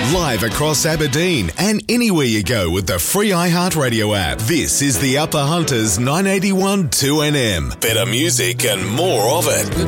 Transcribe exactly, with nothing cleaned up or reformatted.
Live across Aberdeen and anywhere you go with the free iHeartRadio app. This is the Upper Hunters nine eighty-one two N M. Better music and more of it.